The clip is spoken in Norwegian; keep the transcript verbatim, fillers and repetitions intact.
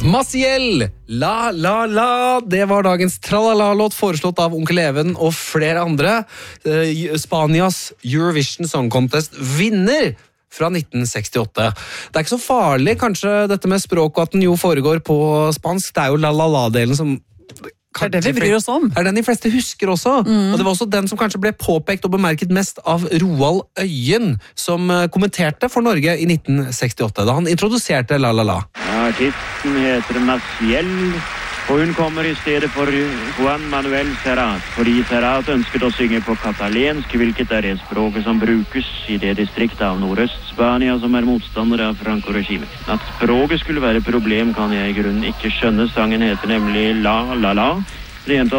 Maciel, La La La, det var dagens Tralala-låt foreslått av Onkel Even og flere andre. Spanias Eurovision Song Contest vinner fra nitten sekstiåtte. Det er ikke så farlig kanskje dette med språk og at den jo foregår på spansk. Det er jo La La La-delen som Det er det vi bryr oss om. Er den de fleste husker også. Mm. Og det var også den som kanskje ble påpekt og bemerket mest av Roald Øyen, som kommenterte for Norge i nitten sekstiåtte, da han introduserte La La La. Ja, artisten heter Maciel, og hun kommer i stedet for Juan Manuel Serrat, fordi Serrat ønsket å synge på katalensk, hvilket er det språket som brukes i det distriktet av Nordøst-Spania som er motstander av Franco-regimet. At språket skulle være et problem kan jeg i grunnen ikke skjønne. Sangen heter nemlig La La La. Det